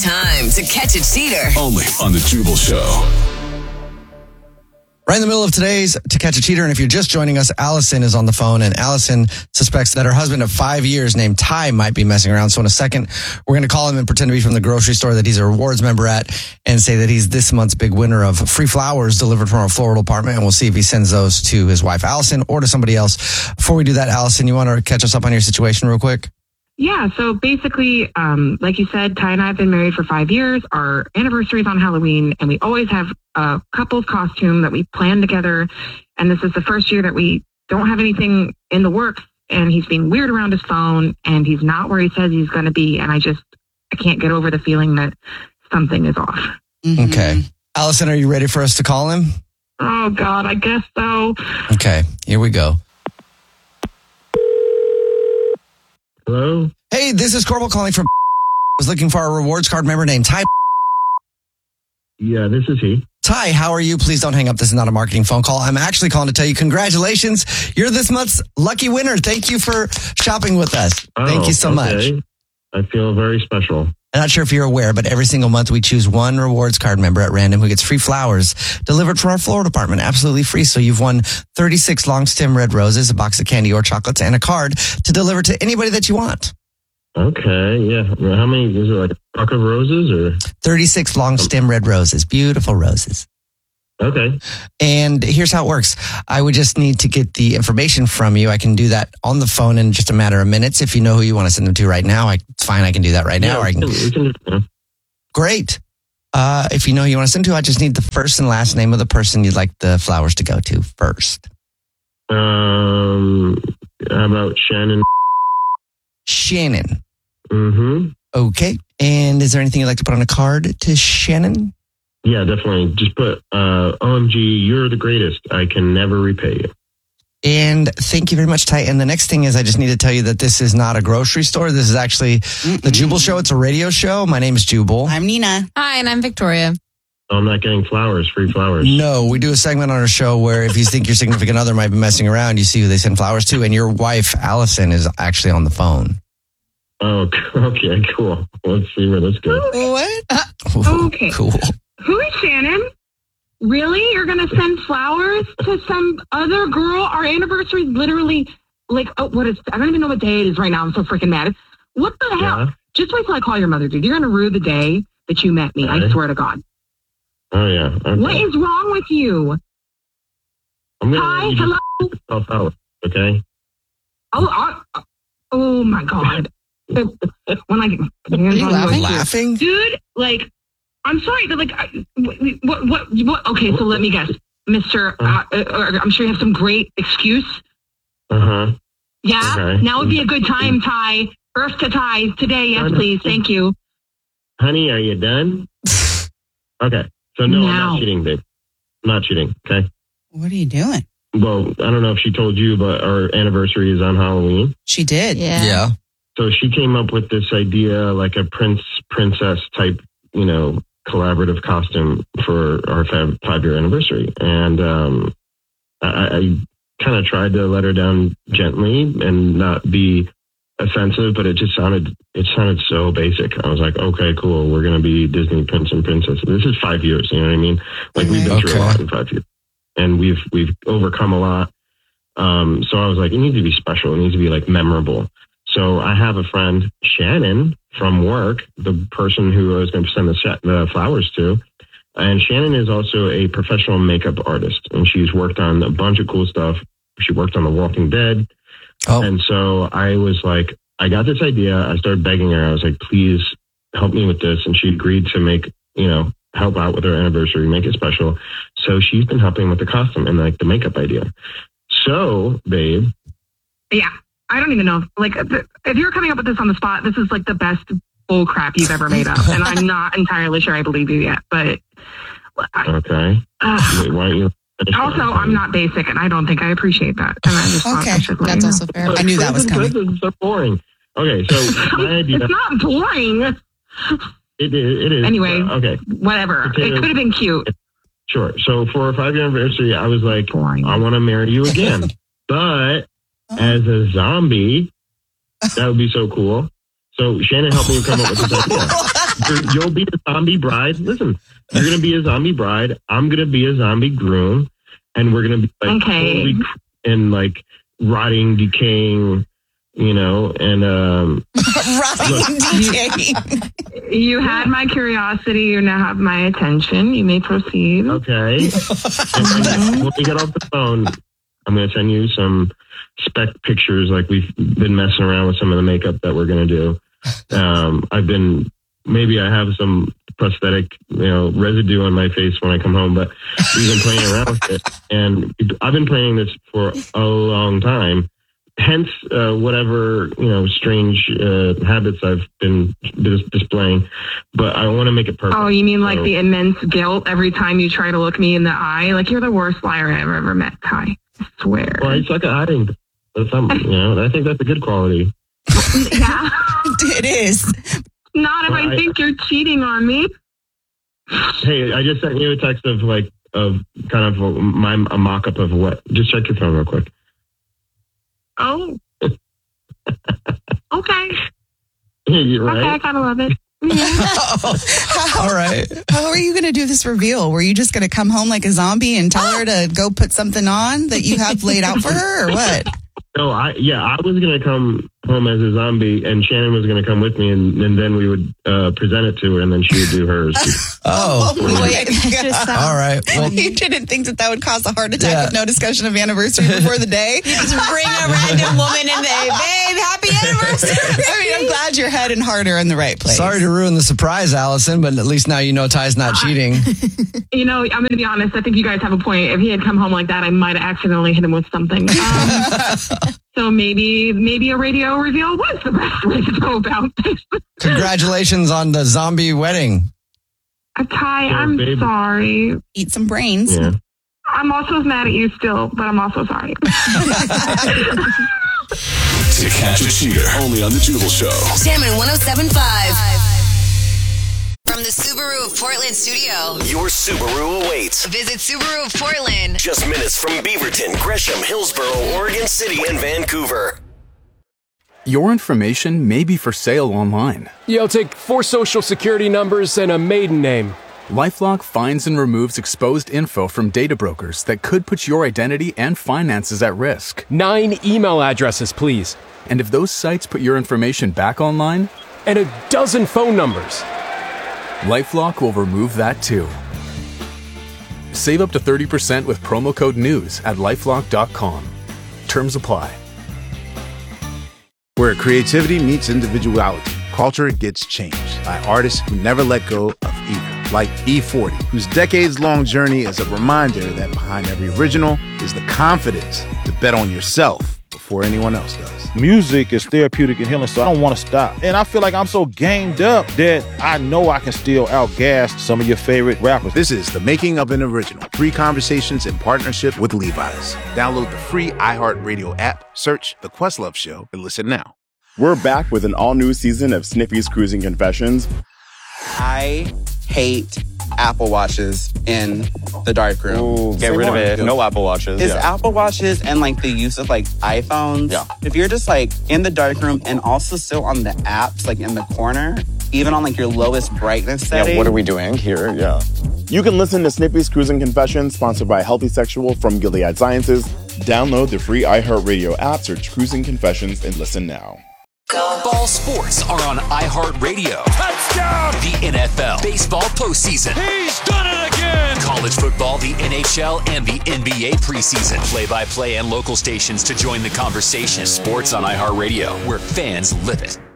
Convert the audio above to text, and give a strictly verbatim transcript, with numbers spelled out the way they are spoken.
time to catch a cheater. Only on the Jubal Show. Right in the middle of today's To Catch a Cheater, and if you're just joining us, Allison is on the phone, and Allison suspects that her husband of five years named Ty might be messing around. So in a second, we're going to call him and pretend to be from the grocery store that he's a rewards member at and say that he's this month's big winner of free flowers delivered from our floral department, and we'll see if he sends those to his wife, Allison, or to somebody else. Before we do that, Allison, you want to catch us up on your situation real quick? Yeah, so basically, um, like you said, Ty and I have been married for five years. Our anniversary is on Halloween, and we always have a couple's costume that we plan together. And this is the first year that we don't have anything in the works, and he's being weird around his phone, and he's not where he says he's going to be. And I just, I can't get over the feeling that something is off. Mm-hmm. Okay. Allison, are you ready for us to call him? Oh, God, I guess so. Okay, here we go. Hello? Hey, this is Corbel calling from I was looking for a rewards card member named Ty. Yeah, this is he. Ty, how are you? Please don't hang up. This is not a marketing phone call. I'm actually calling to tell you congratulations. You're this month's lucky winner. Thank you for shopping with us. Oh, Thank you so okay. much. I feel very special. I'm not sure if you're aware, but every single month we choose one rewards card member at random who gets free flowers delivered from our floral department, absolutely free. So you've won thirty-six long stem red roses, a box of candy or chocolates, and a card to deliver to anybody that you want. Okay, yeah. How many, is it like a buck of roses or? thirty-six long stem red roses, beautiful roses. Okay. And here's how it works. I would just need to get the information from you. I can do that on the phone in just a matter of minutes. If you know who you want to send them to right now, I, it's fine. I can do that right now. Yeah, Or I can, we can, we can do that. Great. Uh, if you know who you want to send to, I just need the first and last name of the person you'd like the flowers to go to first. Um, how about Shannon? Shannon. Mm-hmm. Okay. And is there anything you'd like to put on a card to Shannon? Yeah, definitely. Just put, uh, O M G, you're the greatest. I can never repay you. And thank you very much, Ty. And the next thing is I just need to tell you that this is not a grocery store. This is actually Mm-mm. the Jubal Show. It's a radio show. My name is Jubal. I'm Nina. Hi, and I'm Victoria. I'm not getting flowers, free flowers. No, we do a segment on our show where if you think your significant other might be messing around, you see who they send flowers to. And your wife, Allison, is actually on the phone. Oh, okay, cool. Let's see where this goes. What? Ooh, Okay. Cool. Who is Shannon? Really? You're going to send flowers to some other girl? Our anniversary is literally like, oh, what is, I don't even know what day it is right now. I'm so freaking mad. What the hell? Yeah. Just wait till I call your mother, dude. You're going to rue the day that you met me. Okay. I swear to God. Oh, yeah. Okay. What is wrong with you? I'm gonna Hi, let you hello? just yourself out, okay? Oh, uh, oh my God. When I get my hands Are you on laughing? you. Laughing? Dude, like, I'm sorry, but like, I- what, what, what, okay, so let me guess. Mister, uh, uh, I'm sure you have some great excuse. Uh-huh. Yeah? Okay. Now would be a good time, Ty. Earth to ties today, yes, please. Thank you. Honey, are you done? Okay. So, no, I'm Now. not cheating, babe. I'm not cheating, okay? What are you doing? Well, I don't know if she told you, but our anniversary is on Halloween. She did. Yeah. Yeah. So she came up with this idea, like a prince, princess type, you know, collaborative costume for our five, five-year anniversary. And um, I, I kind of tried to let her down gently and not be offensive, but it just sounded, it sounded so basic. I was like, okay, cool. We're going to be Disney prince and princess. This is five years. You know what I mean? Like we've been through Okay. a lot in five years and we've, we've overcome a lot. Um, so I was like, it needs to be special. It needs to be like memorable. So I have a friend, Shannon, from work, the person who I was going to send the, set, the flowers to. And Shannon is also a professional makeup artist, and she's worked on a bunch of cool stuff. She worked on The Walking Dead. Oh. And so I was like, I got this idea. I started begging her. I was like, please help me with this. And she agreed to make, you know, help out with her anniversary, make it special. So she's been helping with the costume and like the makeup idea. So, babe. Yeah. I don't even know. Like, if you're coming up with this on the spot, this is like the best bull crap you've ever made up. And I'm not entirely sure I believe you yet. But I, Okay. uh, Wait, why don't you? also, I'm not basic, and I don't think I appreciate that. And I just thought Okay, I should let that's you know. also fair. I knew that was coming. This is so boring. Okay, so my idea. It's not boring. It is. It is. Anyway. Uh, okay, Whatever. Potato- It could have been cute. sure. So for our five-year anniversary, I was like, Boring. I want to marry you again, but as a zombie, that would be so cool. So Shannon helped me come up with this idea. you're, you'll be a zombie bride. Listen, you're going to be a zombie bride. I'm going to be a zombie groom. And we're going to be like Okay. totally and like rotting, decaying, you know, and um, Rotting, decaying. You had my curiosity. You now have my attention. You may proceed. okay. And then when we get off the phone, I'm going to send you some spec pictures. Like we've been messing around with some of the makeup that we're going to do. Um, I've been, maybe I have some prosthetic, you know, residue on my face when I come home, but we've been playing around with it. And I've been playing this for a long time. Hence, uh, whatever, you know, strange uh, habits I've been dis- displaying. But I want to make it perfect. Oh, you mean like So- the immense guilt every time you try to look me in the eye? Like you're the worst liar I've ever met, Ty. I swear. Well, I suck at hiding. That's some, you know, I think that's a good quality. Yeah. It is. Not if Well, I I- think you're cheating on me. Hey, I just sent you a text of like, of kind of a, my, a mock-up of what. Just check your phone real quick. Oh. Okay. You're right. Okay, I kind of love it. Yeah. All right. How are you going to do this reveal? Were you just going to come home like a zombie and tell her to go put something on that you have laid out for her, or what? No, I yeah, I was gonna come home as a zombie, and Shannon was gonna come with me, and, and then we would uh, present it to her, and then she would do hers. Oh, wait. all right. Well, You didn't think that that would cause a heart attack Yeah. with no discussion of anniversary before the day? Just bring a random woman in there, babe. Happy anniversary. I mean, I'm glad your head and heart are in the right place. sorry to ruin the surprise, Allison, but at least now you know Ty's not cheating. You know, I'm going to be honest. I think you guys have a point. If he had come home like that, I might have accidentally hit him with something. Um, so maybe, maybe a radio reveal was the best way to go about this. Congratulations on the zombie wedding. Uh, Ty, Yeah, I'm babe. sorry. Eat some brains. Yeah. I'm also mad at you still, but I'm also sorry. To catch a cheater, only on the Jubal Show. Jammin' one oh seven point five. From the Subaru of Portland studio, Your Subaru awaits. visit Subaru of Portland. Just minutes from Beaverton, Gresham, Hillsborough, Oregon City, and Vancouver. Your information may be for sale online. You'll take four social security numbers and a maiden name. LifeLock finds and removes exposed info from data brokers that could put your identity and finances at risk. Nine email addresses, please. And if those sites put your information back online, And a dozen phone numbers. LifeLock will remove that too. Save up to thirty percent with promo code NEWS at lifelock dot com. Terms apply. Where creativity meets individuality, culture gets changed by artists who never let go of either. Like E forty, whose decades-long journey is a reminder that behind every original is the confidence to bet on yourself before anyone else does. Music is therapeutic and healing, so I don't want to stop. And I feel like I'm so gamed up that I know I can still outgas some of your favorite rappers. This is The Making of an Original. Three conversations in partnership with Levi's. Download the free iHeartRadio app, search The Questlove Show, and listen now. We're back with an all-new season of Sniffy's Cruising Confessions. I hate Apple Watches in the dark room. Ooh, get rid of it. No Apple Watches. It's yeah. Apple Watches and like the use of like iPhones. Yeah. If you're just like in the dark room and also still on the apps, like in the corner, even on like your lowest brightness setting. Yeah, what are we doing here? Yeah. You can listen to Snippy's Cruising Confessions, sponsored by Healthy Sexual from Gilead Sciences. Download the free iHeartRadio app, search Cruising Confessions, and listen now. Ball sports are on iHeartRadio. Touchdown! The N F L, baseball postseason. He's done it again! College football, the N H L, and the N B A preseason. Play-by-play and local stations to join the conversation. Sports on iHeartRadio, where fans live it.